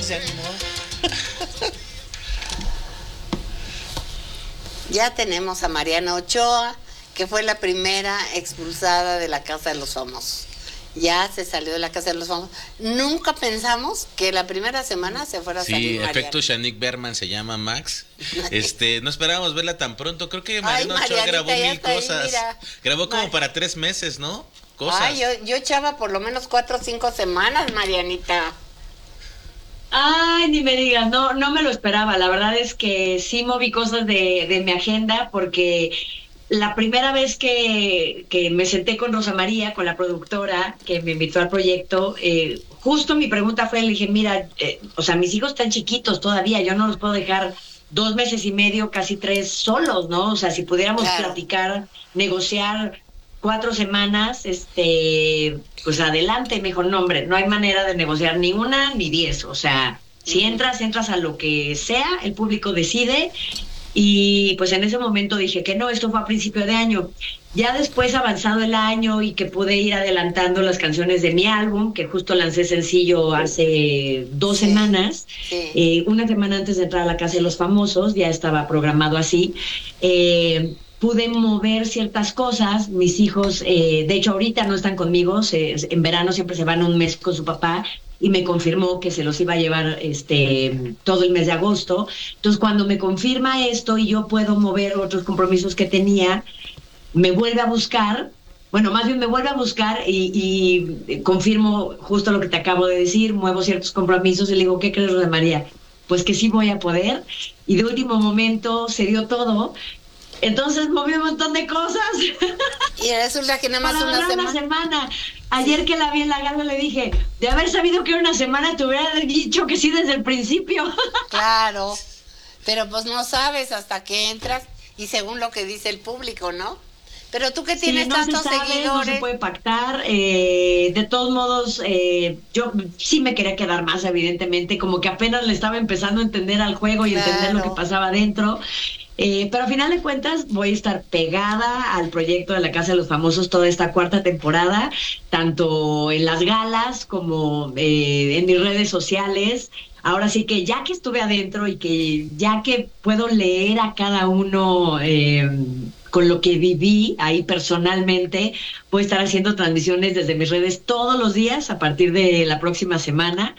se animó. Ya tenemos a Mariana Ochoa, que fue la primera expulsada de la Casa de los Famosos. Ya se salió de la Casa de los Famosos. Nunca pensamos que la primera semana se fuera a salir Mariana. Sí, efecto Shanique Berman se llama Max. No esperábamos verla tan pronto. Creo que Mariana Ochoa grabó 1000 cosas. Grabó como para 3 meses, ¿no? Cosas. Ay, yo echaba por lo menos 4 o 5 semanas, Marianita. Ay, ni me digas, no me lo esperaba. La verdad es que sí moví cosas de mi agenda porque la primera vez que me senté con Rosa María, con la productora que me invitó al proyecto, justo mi pregunta fue, le dije, mira, o sea, mis hijos están chiquitos todavía, yo no los puedo dejar 2 meses y medio, casi 3 solos, ¿no? O sea, si pudiéramos platicar, negociar 4 semanas, pues adelante. Me dijo, no, hombre, no hay manera de negociar ni 1 ni 10, o sea, si entras a lo que sea, el público decide. Y pues en ese momento dije que no, esto fue a principio de año. Ya después, avanzado el año y que pude ir adelantando las canciones de mi álbum, que justo lancé sencillo hace 2 semanas, 1 semana antes de entrar a la Casa de los Famosos, ya estaba programado así, pude mover ciertas cosas. Mis hijos, de hecho ahorita no están conmigo, en verano siempre se van 1 mes con su papá, y me confirmó que se los iba a llevar todo el mes de agosto. Entonces, cuando me confirma esto y yo puedo mover otros compromisos que tenía, me vuelve a buscar, bueno, más bien me vuelve a buscar y confirmo justo lo que te acabo de decir, muevo ciertos compromisos y le digo, ¿qué crees, Rosa María? Pues que sí voy a poder. Y de último momento se dio todo. Entonces moví un montón de cosas. Y resulta que nada más una semana. Ayer que la vi en la gala le dije, de haber sabido que era 1 semana te hubiera dicho que sí desde el principio. Claro, pero pues no sabes hasta que entras y según lo que dice el público, ¿no? Pero tú que tienes tantos seguidores. No se puede pactar. De todos modos, yo sí me quería quedar más, evidentemente, como que apenas le estaba empezando a entender al juego y entender lo que pasaba dentro. Pero a final de cuentas voy a estar pegada al proyecto de la Casa de los Famosos toda esta 4ª temporada, tanto en las galas como en mis redes sociales. Ahora sí que ya que estuve adentro y que ya que puedo leer a cada uno con lo que viví ahí personalmente, voy a estar haciendo transmisiones desde mis redes todos los días a partir de la próxima semana.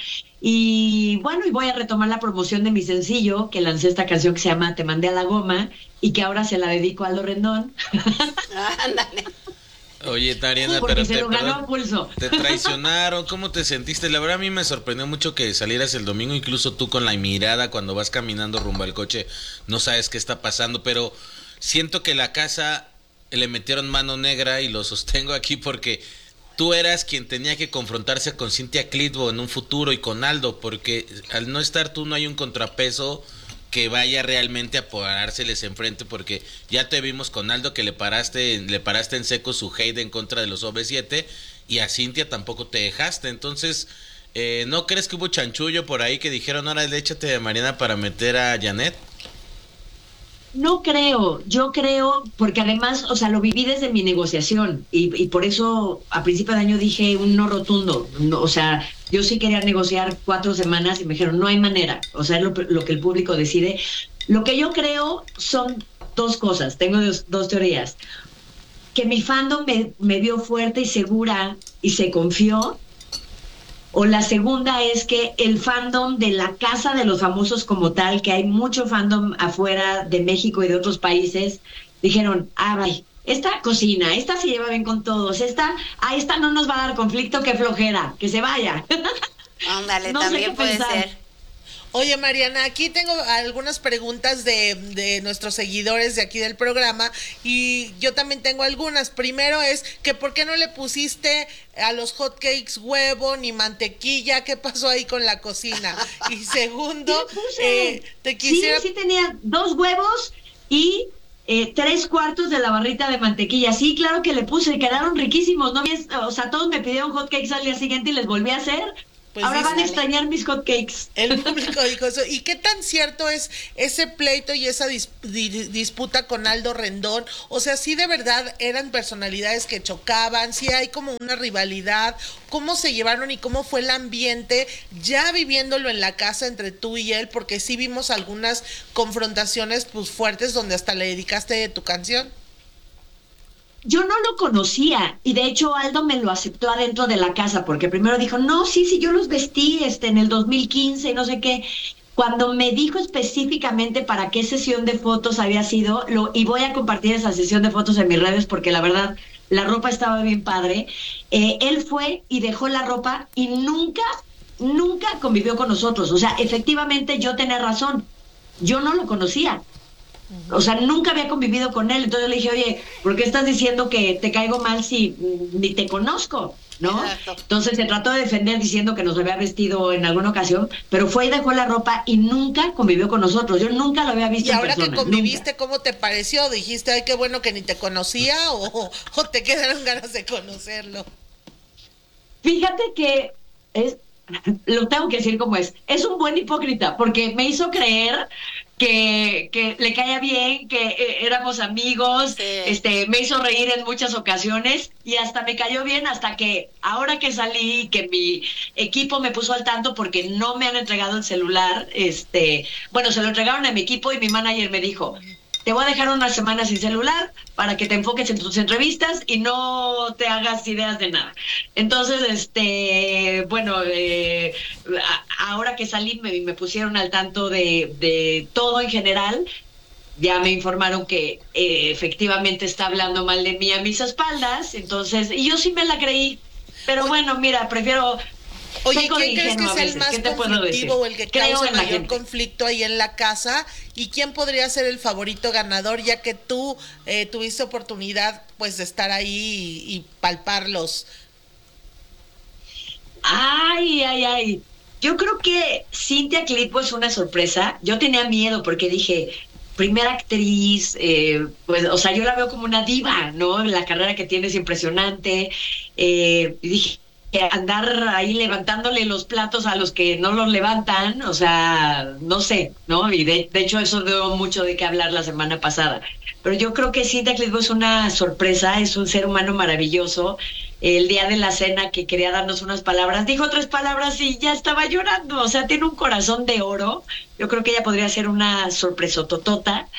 Y bueno, y voy a retomar la promoción de mi sencillo, que lancé esta canción que se llama Te mandé a la goma, y que ahora se la dedico a Aldo Rendón. Ándale. Oye, Mariana, pero se lo ganó a pulso. Te traicionaron, ¿cómo te sentiste? La verdad a mí me sorprendió mucho que salieras el domingo, incluso tú con la mirada cuando vas caminando rumbo al coche, no sabes qué está pasando, pero siento que la casa le metieron mano negra y lo sostengo aquí porque tú eras quien tenía que confrontarse con Cintia Clitbo en un futuro y con Aldo, porque al no estar tú no hay un contrapeso que vaya realmente a parárseles enfrente, porque ya te vimos con Aldo que le paraste en seco su hate en contra de los OV7 y a Cintia tampoco te dejaste. Entonces, ¿no crees que hubo chanchullo por ahí que dijeron, ahora échate de Mariana para meter a Janet? No creo, yo creo, porque además, o sea, lo viví desde mi negociación y por eso a principio de año dije un no rotundo, no, o sea, yo sí quería negociar 4 semanas y me dijeron, no hay manera, o sea, es lo que el público decide. Lo que yo creo son 2 cosas, tengo 2 teorías, que mi fandom me vio fuerte y segura y se confió. O la segunda es que el fandom de la Casa de los Famosos como tal, que hay mucho fandom afuera de México y de otros países, dijeron, vaya, esta cocina, esta se lleva bien con todos, esta no nos va a dar conflicto, qué flojera, que se vaya. Ándale, no también puede ser. Oye, Mariana, aquí tengo algunas preguntas de nuestros seguidores de aquí del programa y yo también tengo algunas. Primero es que ¿por qué no le pusiste a los hotcakes huevo ni mantequilla? ¿Qué pasó ahí con la cocina? Y segundo, te quisiera... Sí, tenía 2 huevos y 3/4 de la barrita de mantequilla. Sí, claro que le puse, quedaron riquísimos. No, o sea, todos me pidieron hotcakes al día siguiente y les volví a hacer. Pues Ahora van a dísele. extrañar mis hotcakes. el público dijo eso. ¿Y qué tan cierto es ese pleito y esa disputa con Aldo Rendón? O sea, sí de verdad eran personalidades que chocaban, sí hay como una rivalidad. ¿Cómo se llevaron y cómo fue el ambiente ya viviéndolo en la casa entre tú y él? Porque sí vimos algunas confrontaciones pues fuertes donde hasta le dedicaste tu canción. Yo no lo conocía y de hecho Aldo me lo aceptó adentro de la casa porque primero dijo, no, sí, yo los vestí en el 2015 y no sé qué. Cuando me dijo específicamente para qué sesión de fotos había sido, y voy a compartir esa sesión de fotos en mis redes porque la verdad la ropa estaba bien padre, él fue y dejó la ropa y nunca convivió con nosotros. O sea, efectivamente yo tenía razón, yo no lo conocía. O sea, nunca había convivido con él. Entonces le dije, oye, ¿por qué estás diciendo que te caigo mal si ni te conozco? ¿No? Exacto. Entonces se trató de defender diciendo que nos había vestido en alguna ocasión, pero fue y dejó la ropa y nunca convivió con nosotros. Yo nunca lo había visto Y en ahora persona, que conviviste, nunca. ¿cómo te pareció? ¿Dijiste, ay, qué bueno que ni te conocía o te quedaron ganas de conocerlo? Fíjate que lo tengo que decir como es un buen hipócrita, porque me hizo creer que le caía bien, que éramos amigos, Sí. me hizo reír en muchas ocasiones y hasta me cayó bien hasta que ahora que salí, que mi equipo me puso al tanto porque no me han entregado el celular, bueno, se lo entregaron a mi equipo y mi manager me dijo, te voy a dejar una semana sin celular para que te enfoques en tus entrevistas y no te hagas ideas de nada. Entonces, bueno, ahora que salí me pusieron al tanto de todo en general. Ya me informaron que efectivamente está hablando mal de mí a mis espaldas, entonces, y yo sí me la creí. Pero bueno, mira, prefiero... Oye, Peco de ¿quién crees que ingenua a es el veces, más ¿qué te puedo decir? conflictivo o el que Creo causa en la mayor gente. conflicto ahí en la casa? ¿Y quién podría ser el favorito ganador, ya que tú tuviste oportunidad pues de estar ahí y palparlos? Ay. Yo creo que Cynthia Clitbo es una sorpresa. Yo tenía miedo porque dije, primera actriz, pues, o sea, yo la veo como una diva, ¿no? La carrera que tiene es impresionante. Y dije, andar ahí levantándole los platos a los que no los levantan, o sea, no sé, ¿no? Y de hecho eso dio mucho de qué hablar la semana pasada. Pero yo creo que Cynthia Clitbo es una sorpresa, es un ser humano maravilloso. El día de la cena que quería darnos unas palabras, dijo 3 palabras y ya estaba llorando, o sea, tiene un corazón de oro. Yo creo que ella podría ser una sorpresototota.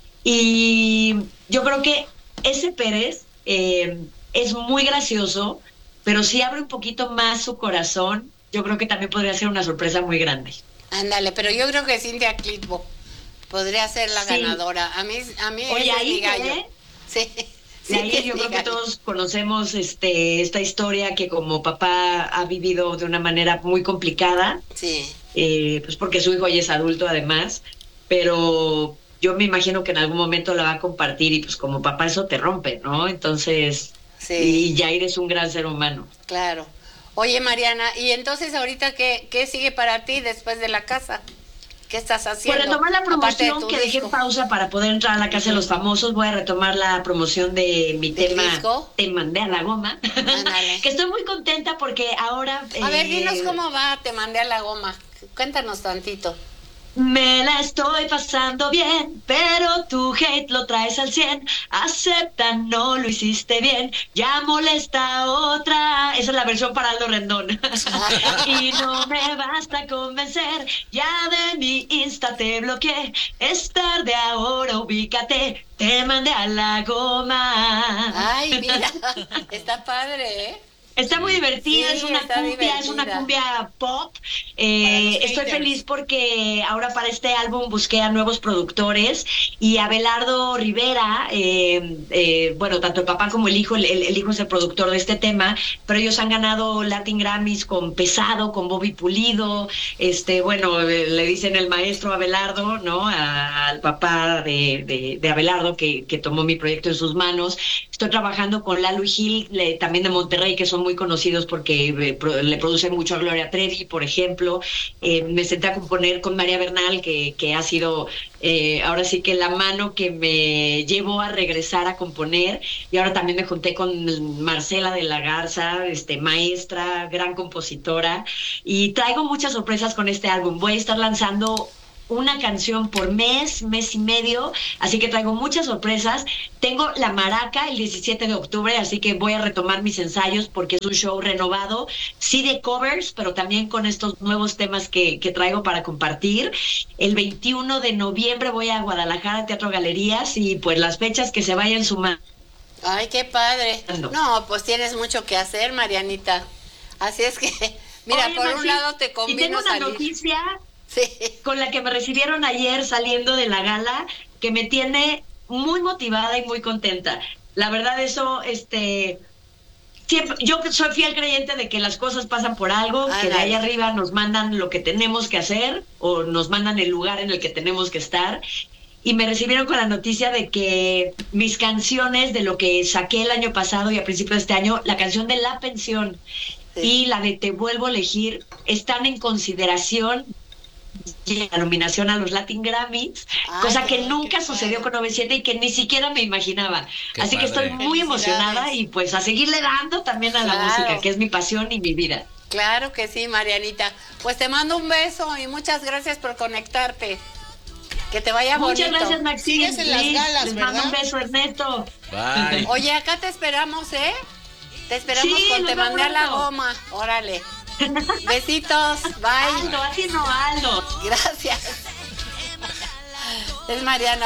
Y yo creo que ese Pérez es muy gracioso, pero si abre un poquito más su corazón, yo creo que también podría ser una sorpresa muy grande. Ándale, pero yo creo que Cynthia Clitbo podría ser la Sí. ganadora. A mí Oye, ese es ahí mi gallo. ¿eh? Sí. De ahí yo creo que todos conocemos esta historia que como papá ha vivido de una manera muy complicada, Sí. pues porque su hijo ya es adulto además, pero yo me imagino que en algún momento la va a compartir y pues como papá eso te rompe, ¿no? Entonces, Sí. y Jair es un gran ser humano. Claro. Oye, Mariana, ¿y entonces ahorita qué sigue para ti después de la casa? ¿Qué estás haciendo? Pues retomar la Aparte de promoción tu que dejé en disco. pausa para poder entrar a la Casa de los Famosos, voy a retomar la promoción de mi ¿Del tema disco? Te mandé a la goma, Ándale. que estoy muy contenta porque ahora... A ver, dinos cómo va, te mandé a la goma. Cuéntanos tantito. Me la estoy pasando bien, pero tu hate lo traes al 100. Acepta, no lo hiciste bien, ya molesta otra. Esa es la versión para Aldo Rendón. Y no me basta convencer, ya de mi Insta te bloqueé. Es tarde ahora, ubícate, te mandé a la goma. Ay, mira, está padre, ¿eh? Está muy divertida, Sí, es una está cumbia, es una divertida. cumbia pop. los Estoy haters. feliz porque ahora para este álbum busqué a nuevos productores y Abelardo Rivera, bueno, tanto el papá como el hijo es el productor de este tema, pero ellos han ganado Latin Grammys con Pesado, con Bobby Pulido, bueno, le dicen el maestro Abelardo, ¿no? Al papá de Abelardo que tomó mi proyecto en sus manos. Estoy trabajando con Lalo y Gil, también de Monterrey, que son muy muy conocidos porque le producen mucho a Gloria Trevi, por ejemplo. Me senté a componer con María Bernal, que ha sido ahora sí que la mano que me llevó a regresar a componer. Y ahora también me junté con Marcela de la Garza, maestra, gran compositora. Y traigo muchas sorpresas con este álbum. Voy a estar lanzando una canción por mes y medio, así que traigo muchas sorpresas. Tengo La Maraca el 17 de octubre, así que voy a retomar mis ensayos porque es un show renovado, sí de covers, pero también con estos nuevos temas que traigo para compartir. El 21 de noviembre voy a Guadalajara, Teatro Galerías, y pues las fechas que se vayan sumando. Ay, qué padre. No, pues tienes mucho que hacer, Marianita. Así es que, mira, Oye, por Maxi, un lado te y convino tengo una salir. noticia Sí. con la que me recibieron ayer saliendo de la gala, que me tiene muy motivada y muy contenta. La verdad, eso, siempre, yo soy fiel creyente de que las cosas pasan por algo, que de ahí arriba nos mandan lo que tenemos que hacer o nos mandan el lugar en el que tenemos que estar. Y me recibieron con la noticia de que mis canciones de lo que saqué el año pasado y a principios de este año, la canción de La Pensión y la de Te Vuelvo a Elegir, están en consideración la nominación a los Latin Grammys, cosa que nunca sucedió con 97 y que ni siquiera me imaginaba. Así que estoy muy emocionada y pues a seguirle dando también a la música, que es mi pasión y mi vida. Claro que sí, Marianita. Pues te mando un beso y muchas gracias por conectarte. Que te vaya bonito. Muchas gracias, Maxi. Sigues en las galas, les ¿verdad? mando un beso, Ernesto. Bye. Oye, acá te esperamos, ¿eh? Te esperamos Sí, con nos Te mandé a vemos la pronto. goma. Órale. Besitos. Bye. Aldo, así no, Aldo. Gracias. Es Mariana.